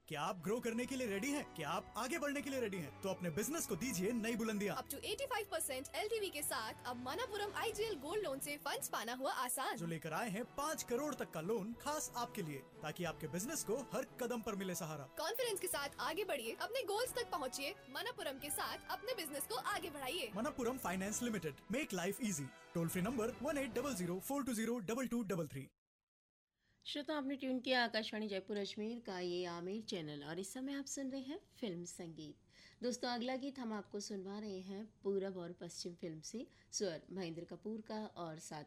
क्या आप ग्रो करने के लिए रेडी हैं? क्या आप आगे बढ़ने के लिए रेडी हैं? तो अपने बिजनेस को दीजिए नई बुलंदियां। अप टू 85% LTV के साथ अब मनापुरम IGL गोल्ड लोन से फंड्स पाना हुआ आसान। जो लेकर आए हैं 5 करोड़ तक का लोन खास आपके लिए, ताकि आपके बिजनेस को हर कदम पर मिले सहारा। कॉन्फिडेंस के साथ आगे बढ़िए, अपने गोल्स तक पहुँचिए। मनापुरम के साथ अपने बिजनेस को आगे बढ़ाइए। Manappuram finance limited, make life easy. Toll free number 1800-420-2233। श्रोता, आपने ट्यून किया आकाशवाणी जयपुर अजमेर का ये आमिर चैनल और इस समय आप सुन रहे हैं फिल्म संगीत। दोस्तों, अगला गीत हम आपको सुनवा रहे हैं पूरब और पश्चिम फिल्म से। स्वर महेंद्र कपूर का और साथ